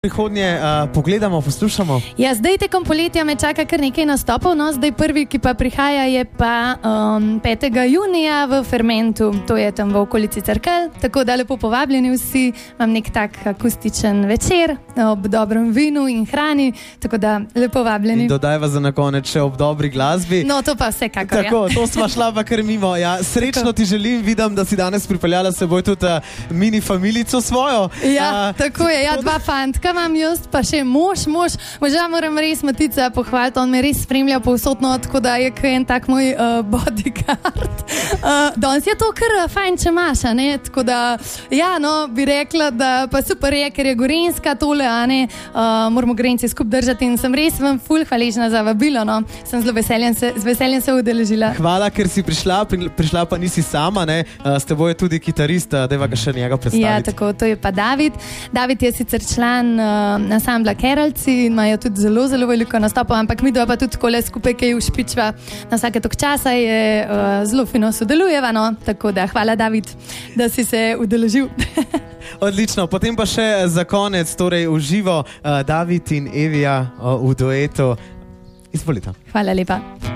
Prihodnje pogledamo, poslušamo. Ja, zdaj tekom poletja me čaka kar nekaj nastopov, no, zdaj prvi, ki pa prihaja, je pa 5. junija v Fermentu, to je tam v okolici Cerkelj, tako da lepo povabljeni vsi, imam nek tak akustičen večer ob dobrem vinu in hrani, tako da lepo vabljeni. In dodajva za na konec še ob dobri glasbi. No, to pa vsekakor, tako, to sva šla pa kar mimo. Ja, srečno ti želim, vidim, da si danes pripeljala s seboj tudi mini familico svojo. Ja, tako je, ja, dva fantka imam jaz, pa še mož, moža moram res Matica pohvaliti, on me res spremlja povsodno, tako da je en tak moj bodyguard. Danes je to kar fajn, če imaš, a ne, tako da, ja, no, bi rekla, da pa super je, ker je Gorenjska tole, a ne, moramo Gorenjci skupaj držati in sem res vam ful hvaležna za vabilo, no, sem z veseljem se udeležila. Hvala, ker si prišla pa nisi sama, ne, s teboj je tudi kitarist, dajva ga še njega predstaviti. Ja, tako, to je pa David. David je sicer član ansambla Keralci in imajo tudi zelo veliko nastopov, ampak mi dva pa tudi takole skupaj kaj ušpičva na vsake tok časa, je zelo fino sodelujeva, no, tako da hvala, David, da si se udeležil. Odlično, potem pa še za konec, torej v živo David in Evija v duetu. Izvolite. Hvala lepa.